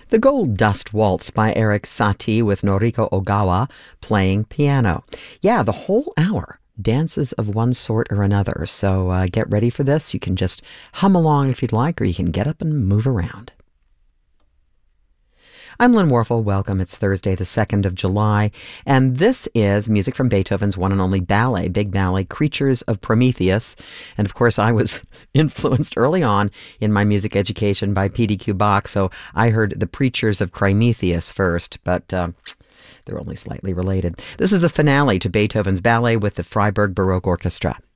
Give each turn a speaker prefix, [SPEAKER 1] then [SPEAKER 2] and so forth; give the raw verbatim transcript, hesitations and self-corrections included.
[SPEAKER 1] The Gold Dust Waltz by Erik Satie with Noriko Ogawa playing piano. Yeah, the whole hour. Dances of one sort or another. So uh, get ready for this. You can just hum along if you'd like, or you can get up and move around. I'm Lynn Warfel. Welcome. It's Thursday, the second of July, and this is music from Beethoven's one and only ballet, big ballet, Creatures of Prometheus. And of course, I was influenced early on in my music education by P D Q Bach, so I heard the Preachers of Crimetheus first, but uh, they're only slightly related. This is the finale to Beethoven's ballet with the Freiburg Baroque Orchestra.